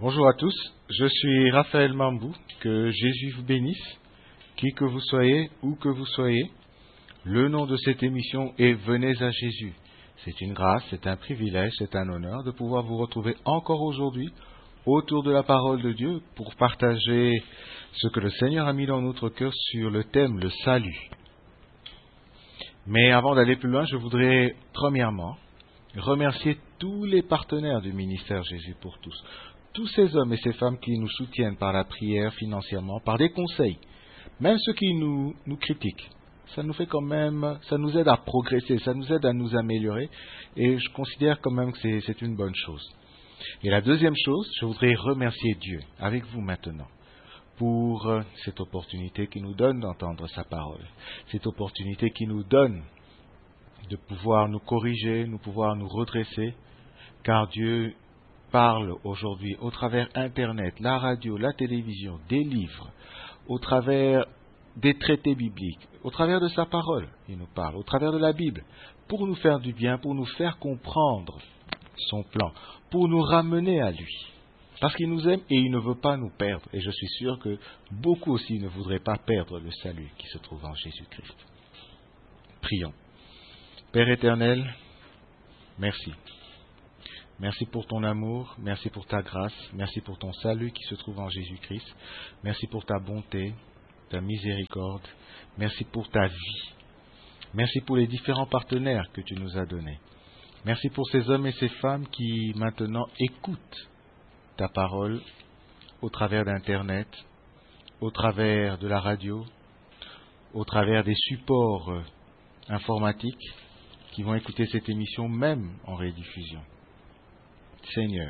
Bonjour à tous, je suis Raphaël Mambou, que Jésus vous bénisse, qui que vous soyez, où que vous soyez. Le nom de cette émission est Venez à Jésus. C'est une grâce, c'est un privilège, c'est un honneur de pouvoir vous retrouver encore aujourd'hui autour de la parole de Dieu pour partager ce que le Seigneur a mis dans notre cœur sur le thème le salut. Mais avant d'aller plus loin, je voudrais premièrement remercier tous les partenaires du ministère Jésus pour tous. Tous ces hommes et ces femmes qui nous soutiennent par la prière, financièrement, par des conseils, même ceux qui nous critiquent. Ça nous fait quand même, ça nous aide à progresser, ça nous aide à nous améliorer, et je considère quand même que c'est une bonne chose. Et la deuxième chose, je voudrais remercier Dieu, avec vous maintenant, pour cette opportunité qu'il nous donne d'entendre sa parole, cette opportunité qu'il nous donne de pouvoir nous corriger, de pouvoir nous redresser, car Dieu parle aujourd'hui au travers Internet, la radio, la télévision, des livres, au travers des traités bibliques, au travers de sa parole, il nous parle, au travers de la Bible, pour nous faire du bien, pour nous faire comprendre son plan, pour nous ramener à lui. Parce qu'il nous aime et il ne veut pas nous perdre. Et je suis sûr que beaucoup aussi ne voudraient pas perdre le salut qui se trouve en Jésus-Christ. Prions. Père éternel, merci. Merci pour ton amour, merci pour ta grâce, merci pour ton salut qui se trouve en Jésus-Christ, merci pour ta bonté, ta miséricorde, merci pour ta vie, merci pour les différents partenaires que tu nous as donnés, merci pour ces hommes et ces femmes qui maintenant écoutent ta parole au travers d'Internet, au travers de la radio, au travers des supports informatiques qui vont écouter cette émission même en rediffusion. Seigneur,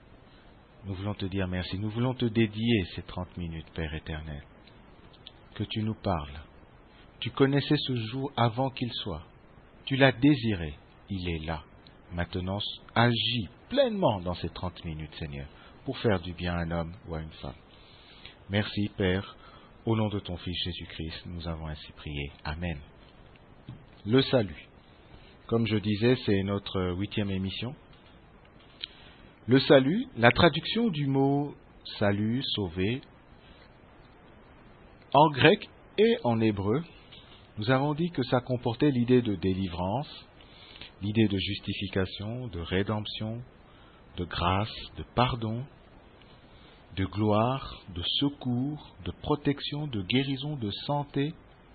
nous voulons te dire merci, nous voulons te dédier ces 30 minutes, Père éternel, que tu nous parles. Tu connaissais ce jour avant qu'il soit, tu l'as désiré, il est là. Maintenant, agis pleinement dans ces 30 minutes, Seigneur, pour faire du bien à un homme ou à une femme. Merci, Père, au nom de ton Fils Jésus-Christ, nous avons ainsi prié. Amen. Le salut. Comme je disais, c'est notre 8e émission. Le salut, la traduction du mot salut, sauver, en grec et en hébreu, nous avons dit que ça comportait l'idée de délivrance, l'idée de justification, de rédemption, de grâce, de pardon, de gloire, de secours, de protection, de guérison, de santé,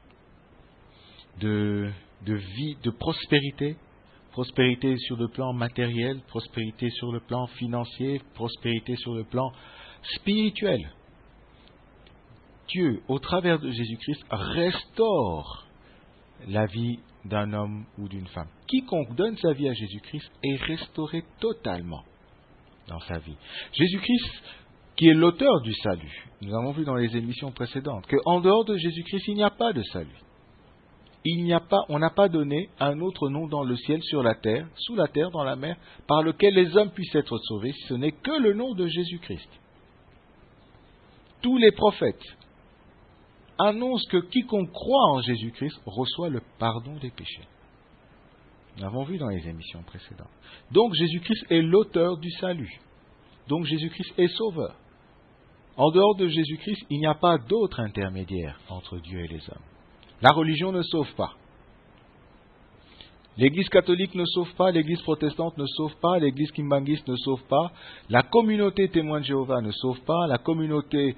de vie, de prospérité. Prospérité sur le plan matériel, prospérité sur le plan financier, prospérité sur le plan spirituel. Dieu, au travers de Jésus-Christ, restaure la vie d'un homme ou d'une femme. Quiconque donne sa vie à Jésus-Christ est restauré totalement dans sa vie. Jésus-Christ, qui est l'auteur du salut, nous avons vu dans les émissions précédentes, qu'en dehors de Jésus-Christ, il n'y a pas de salut. On n'a pas donné un autre nom dans le ciel, sur la terre, sous la terre, dans la mer, par lequel les hommes puissent être sauvés, si ce n'est que le nom de Jésus-Christ. Tous les prophètes annoncent que quiconque croit en Jésus-Christ reçoit le pardon des péchés. Nous l'avons vu dans les émissions précédentes. Donc Jésus-Christ est l'auteur du salut. Donc Jésus-Christ est sauveur. En dehors de Jésus-Christ, il n'y a pas d'autre intermédiaire entre Dieu et les hommes. La religion ne sauve pas. L'Église catholique ne sauve pas, l'Église protestante ne sauve pas, l'Église kimbangiste ne sauve pas, la communauté témoin de Jéhovah ne sauve pas, la communauté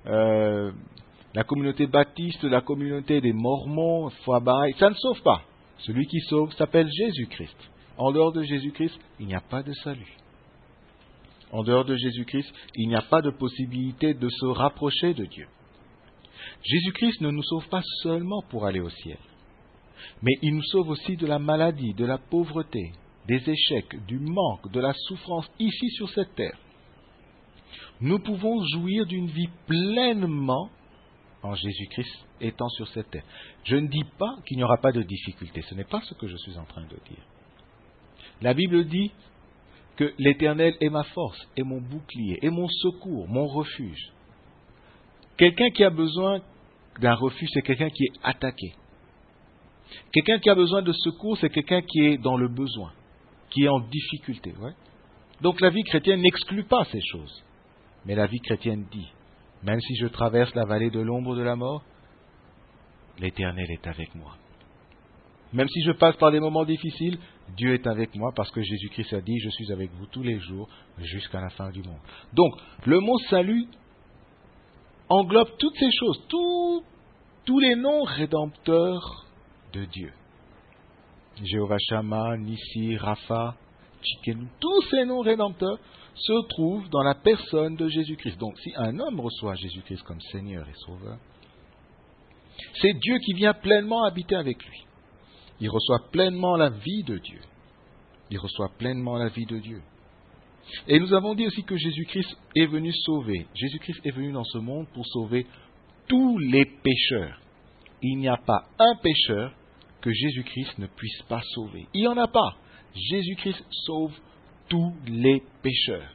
baptiste, la communauté des Mormons, foi Baha'i, ça ne sauve pas. Celui qui sauve s'appelle Jésus-Christ. En dehors de Jésus-Christ, il n'y a pas de salut. En dehors de Jésus-Christ, il n'y a pas de possibilité de se rapprocher de Dieu. Jésus-Christ ne nous sauve pas seulement pour aller au ciel, mais il nous sauve aussi de la maladie, de la pauvreté, des échecs, du manque, de la souffrance ici sur cette terre. Nous pouvons jouir d'une vie pleinement en Jésus-Christ étant sur cette terre. Je ne dis pas qu'il n'y aura pas de difficultés, ce n'est pas ce que je suis en train de dire. La Bible dit que l'Éternel est ma force, est mon bouclier, est mon secours, mon refuge. Quelqu'un qui a besoin d'un refuge, c'est quelqu'un qui est attaqué. Quelqu'un qui a besoin de secours, c'est quelqu'un qui est dans le besoin, qui est en difficulté. Ouais. Donc la vie chrétienne n'exclut pas ces choses. Mais la vie chrétienne dit, même si je traverse la vallée de l'ombre de la mort, l'Éternel est avec moi. Même si je passe par des moments difficiles, Dieu est avec moi parce que Jésus-Christ a dit, je suis avec vous tous les jours jusqu'à la fin du monde. Donc, le mot salut englobe toutes ces choses, tous les noms rédempteurs de Dieu. Jéhovah Shammah, Nissi, Rapha, Tchikenu, tous ces noms rédempteurs se trouvent dans la personne de Jésus-Christ. Donc, si un homme reçoit Jésus-Christ comme Seigneur et Sauveur, c'est Dieu qui vient pleinement habiter avec lui. Il reçoit pleinement la vie de Dieu. Il reçoit pleinement la vie de Dieu. Et nous avons dit aussi que Jésus-Christ est venu sauver. Jésus-Christ est venu dans ce monde pour sauver tous les pécheurs. Il n'y a pas un pécheur que Jésus-Christ ne puisse pas sauver. Il n'y en a pas. Jésus-Christ sauve tous les pécheurs.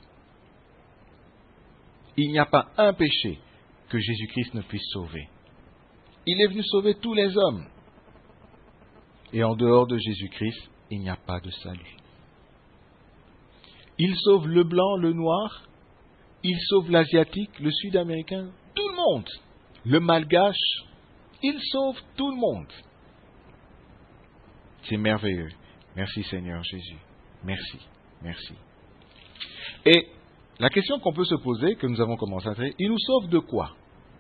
Il n'y a pas un péché que Jésus-Christ ne puisse sauver. Il est venu sauver tous les hommes. Et en dehors de Jésus-Christ, il n'y a pas de salut. Il sauve le blanc, le noir, il sauve l'asiatique, le sud-américain, tout le monde. Le malgache, il sauve tout le monde. C'est merveilleux. Merci Seigneur Jésus. Merci, merci. Et la question qu'on peut se poser, que nous avons commencé à traiter, il nous sauve de quoi?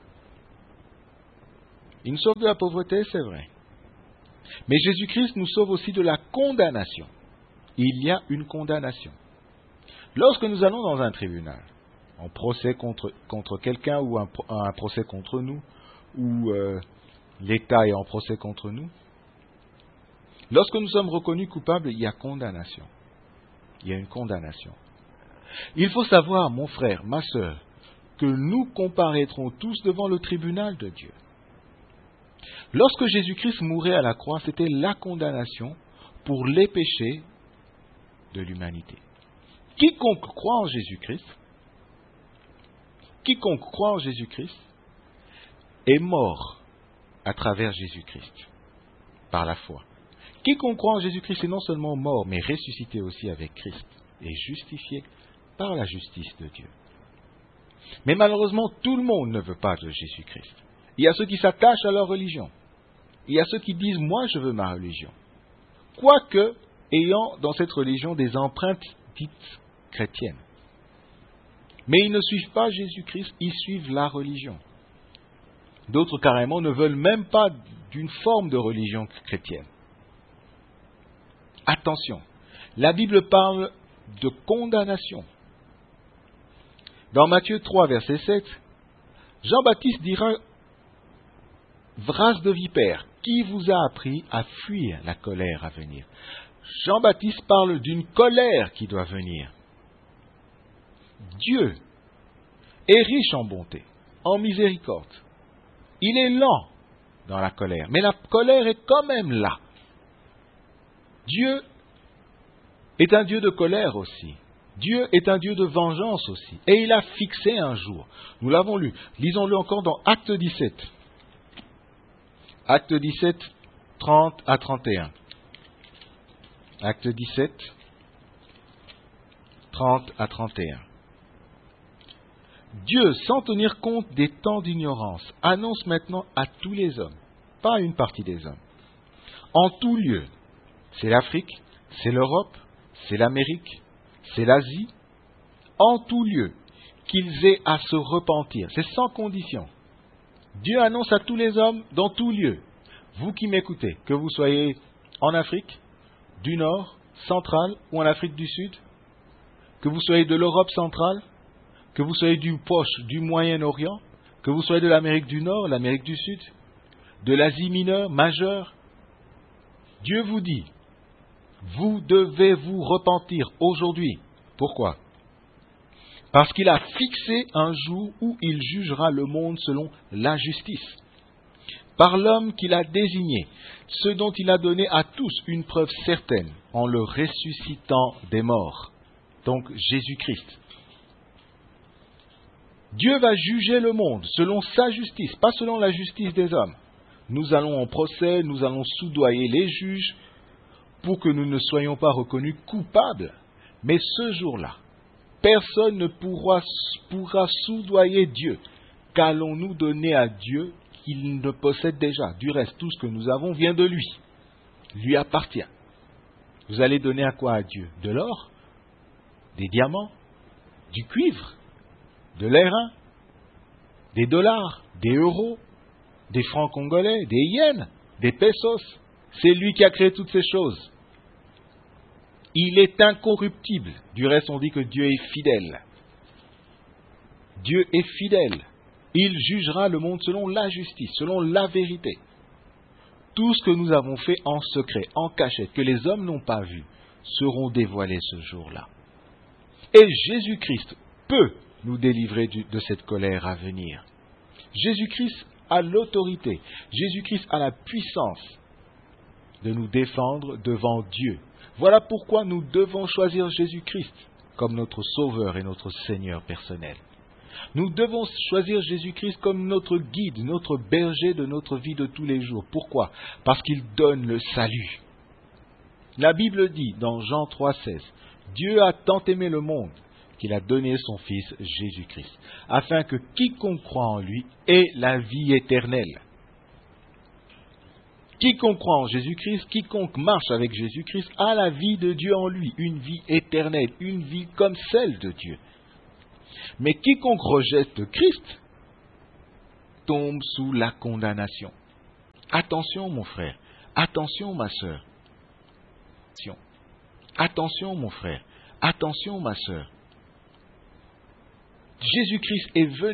Il nous sauve de la pauvreté, c'est vrai. Mais Jésus-Christ nous sauve aussi de la condamnation. Il y a une condamnation. Lorsque nous allons dans un tribunal, en procès contre quelqu'un ou un procès contre nous, ou l'État est en procès contre nous, lorsque nous sommes reconnus coupables, il y a condamnation. Il y a une condamnation. Il faut savoir, mon frère, ma sœur, que nous comparaîtrons tous devant le tribunal de Dieu. Lorsque Jésus-Christ mourait à la croix, c'était la condamnation pour les péchés de l'humanité. Quiconque croit en Jésus-Christ est mort à travers Jésus-Christ, par la foi. Quiconque croit en Jésus-Christ est non seulement mort, mais ressuscité aussi avec Christ, et justifié par la justice de Dieu. Mais malheureusement, tout le monde ne veut pas de Jésus-Christ. Il y a ceux qui s'attachent à leur religion. Il y a ceux qui disent, moi je veux ma religion. Quoique, ayant dans cette religion des empreintes dites chrétiennes. Mais ils ne suivent pas Jésus-Christ, ils suivent la religion. D'autres carrément ne veulent même pas d'une forme de religion chrétienne. Attention, la Bible parle de condamnation. Dans Matthieu 3, verset 7, Jean-Baptiste dira, Vras de vipère, qui vous a appris à fuir la colère à venir? Jean-Baptiste parle d'une colère qui doit venir. Dieu est riche en bonté, en miséricorde. Il est lent dans la colère, mais la colère est quand même là. Dieu est un Dieu de colère aussi. Dieu est un Dieu de vengeance aussi. Et il a fixé un jour. Nous l'avons lu. Lisons-le encore dans Acte 17. Acte 17, 30 à 31. Acte 17, 30 à 31. Dieu, sans tenir compte des temps d'ignorance, annonce maintenant à tous les hommes, pas à une partie des hommes, en tout lieu, c'est l'Afrique, c'est l'Europe, c'est l'Amérique, c'est l'Asie, en tout lieu, qu'ils aient à se repentir. C'est sans condition. Dieu annonce à tous les hommes, dans tout lieu, vous qui m'écoutez, que vous soyez en Afrique du Nord, centrale, ou en Afrique du Sud, que vous soyez de l'Europe centrale, que vous soyez du proche, du Moyen-Orient, que vous soyez de l'Amérique du Nord, l'Amérique du Sud, de l'Asie mineure, majeure, Dieu vous dit, vous devez vous repentir aujourd'hui. Pourquoi? Parce qu'il a fixé un jour où il jugera le monde selon la justice. Par l'homme qu'il a désigné, ce dont il a donné à tous une preuve certaine, en le ressuscitant des morts. Donc Jésus-Christ. Dieu va juger le monde selon sa justice, pas selon la justice des hommes. Nous allons en procès, nous allons soudoyer les juges pour que nous ne soyons pas reconnus coupables. Mais ce jour-là, Personne ne pourra soudoyer Dieu. Qu'allons-nous donner à Dieu qu'il ne possède déjà? Du reste, tout ce que nous avons vient de lui appartient. Vous allez donner à quoi à Dieu? De l'or? Des diamants? Du cuivre? De l'airain? Des dollars? Des euros? Des francs congolais? Des yens? Des pesos? C'est lui qui a créé toutes ces choses. Il est incorruptible. Du reste, on dit que Dieu est fidèle. Dieu est fidèle. Il jugera le monde selon la justice, selon la vérité. Tout ce que nous avons fait en secret, en cachette, que les hommes n'ont pas vu, seront dévoilés ce jour-là. Et Jésus-Christ peut nous délivrer de cette colère à venir. Jésus-Christ a l'autorité, Jésus-Christ a la puissance de nous défendre devant Dieu. Voilà pourquoi nous devons choisir Jésus-Christ comme notre Sauveur et notre Seigneur personnel. Nous devons choisir Jésus-Christ comme notre guide, notre berger de notre vie de tous les jours. Pourquoi? Parce qu'il donne le salut. La Bible dit dans Jean 3,16, « Dieu a tant aimé le monde qu'il a donné son Fils Jésus-Christ, afin que quiconque croit en lui ait la vie éternelle. » Quiconque croit en Jésus-Christ, quiconque marche avec Jésus-Christ a la vie de Dieu en lui, une vie éternelle, une vie comme celle de Dieu. Mais quiconque rejette Christ tombe sous la condamnation. Attention mon frère, attention ma sœur. Attention mon frère, attention ma sœur. Jésus-Christ est venu